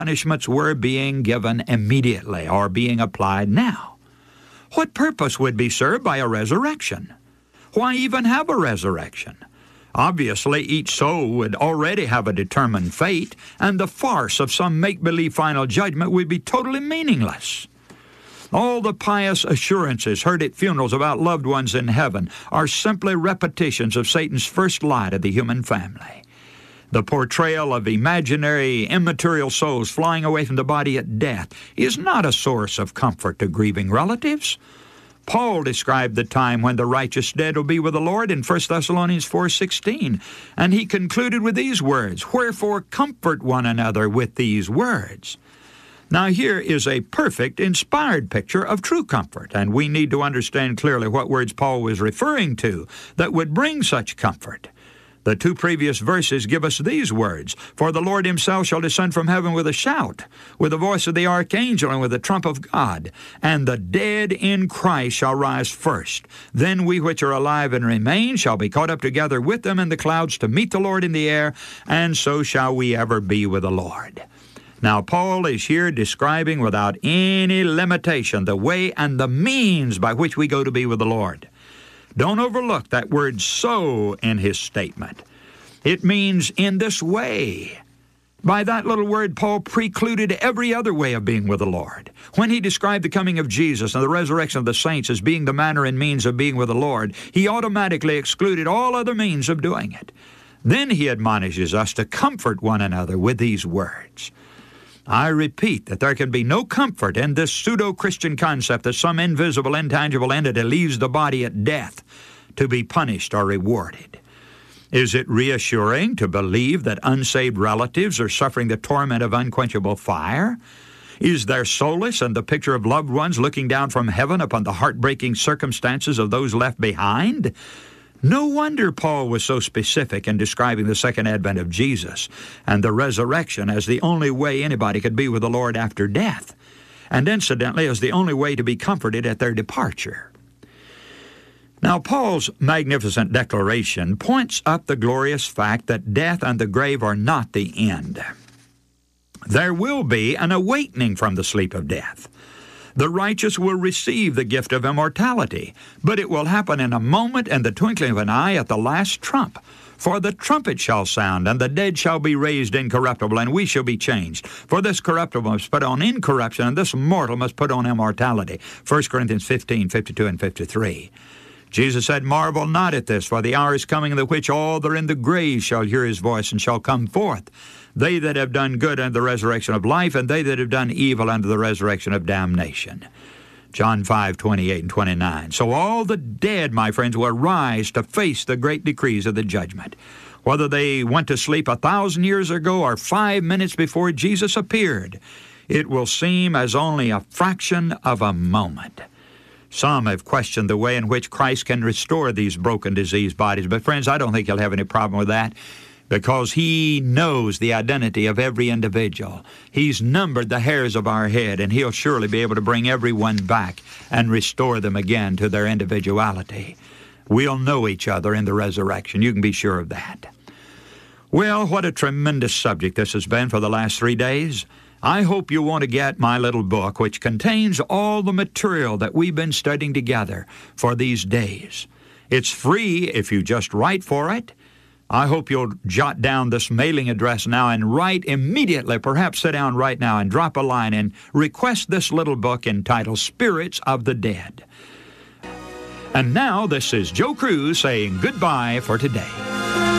punishments were being given immediately or being applied now. What purpose would be served by a resurrection? Why even have a resurrection? Obviously, each soul would already have a determined fate, and the farce of some make-believe final judgment would be totally meaningless. All the pious assurances heard at funerals about loved ones in heaven are simply repetitions of Satan's first lie to the human family. The portrayal of imaginary, immaterial souls flying away from the body at death is not a source of comfort to grieving relatives. Paul described the time when the righteous dead will be with the Lord in 1 Thessalonians 4:16, and he concluded with these words, "Wherefore comfort one another with these words." Now here is a perfect, inspired picture of true comfort, and we need to understand clearly what words Paul was referring to that would bring such comfort. The two previous verses give us these words, "For the Lord himself shall descend from heaven with a shout, with the voice of the archangel, and with the trump of God, and the dead in Christ shall rise first. Then we which are alive and remain shall be caught up together with them in the clouds to meet the Lord in the air, and so shall we ever be with the Lord." Now, Paul is here describing without any limitation the way and the means by which we go to be with the Lord. Don't overlook that word "so" in his statement. It means in this way. By that little word, Paul precluded every other way of being with the Lord. When he described the coming of Jesus and the resurrection of the saints as being the manner and means of being with the Lord, he automatically excluded all other means of doing it. Then he admonishes us to comfort one another with these words. I repeat that there can be no comfort in this pseudo-Christian concept that some invisible, intangible entity leaves the body at death to be punished or rewarded. Is it reassuring to believe that unsaved relatives are suffering the torment of unquenchable fire? Is there solace in the picture of loved ones looking down from heaven upon the heartbreaking circumstances of those left behind? No wonder Paul was so specific in describing the second advent of Jesus and the resurrection as the only way anybody could be with the Lord after death, and incidentally as the only way to be comforted at their departure. Now, Paul's magnificent declaration points up the glorious fact that death and the grave are not the end. There will be an awakening from the sleep of death. The righteous will receive the gift of immortality, but it will happen in a moment and the twinkling of an eye at the last trump. For the trumpet shall sound, and the dead shall be raised incorruptible, and we shall be changed. For this corruptible must put on incorruption, and this mortal must put on immortality. 1 Corinthians 15:52 and 53. Jesus said, "Marvel not at this, for the hour is coming in the which all that are in the grave shall hear his voice, and shall come forth. They that have done good unto the resurrection of life, and they that have done evil unto the resurrection of damnation." John 5:28 and 29. So all the dead, my friends, will rise to face the great decrees of the judgment. Whether they went to sleep 1,000 years ago or 5 minutes before Jesus appeared, it will seem as only a fraction of a moment. Some have questioned the way in which Christ can restore these broken, diseased bodies, but friends, I don't think he'll have any problem with that, because he knows the identity of every individual. He's numbered the hairs of our head, and he'll surely be able to bring everyone back and restore them again to their individuality. We'll know each other in the resurrection. You can be sure of that. Well, what a tremendous subject this has been for the last 3 days. I hope you want to get my little book, which contains all the material that we've been studying together for these days. It's free if you just write for it. I hope you'll jot down this mailing address now and write immediately, perhaps sit down right now and drop a line and request this little book entitled Spirits of the Dead. And now this is Joe Cruz saying goodbye for today.